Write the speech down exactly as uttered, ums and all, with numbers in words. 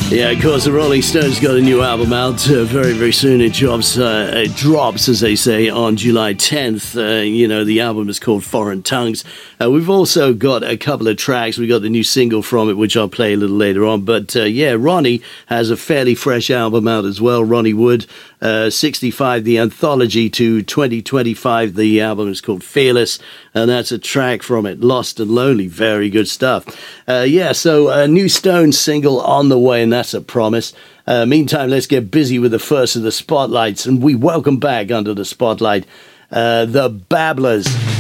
Yeah, of course, the Rolling Stones got a new album out uh, very, very soon. It drops, uh, it drops, as they say, on July tenth. Uh, you know, the album is called Foreign Tongues. Uh, we've also got a couple of tracks. We got the new single from it, which I'll play a little later on. But, uh, yeah, Ronnie has a fairly fresh album out as well. Ronnie Wood, uh, sixty-five, the anthology to twenty twenty-five. The album is called Fearless, and that's a track from it, Lost and Lonely. Very good stuff. Uh, yeah, so a new Stones single on the way, and that's a promise. Uh, meantime, let's get busy with the first of the spotlights, and we welcome back under the spotlight uh, the Babblers.